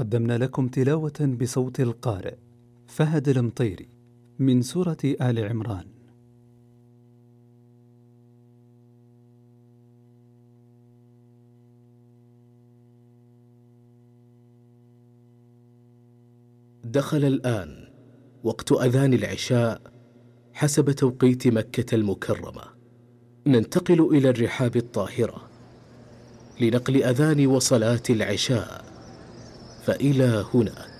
قدمنا لكم تلاوة بصوت القارئ فهد المطيري من سورة آل عمران. دخل الآن وقت أذان العشاء حسب توقيت مكة المكرمة. ننتقل إلى الرحاب الطاهرة لنقل أذان وصلاة العشاء، فإلى هناك.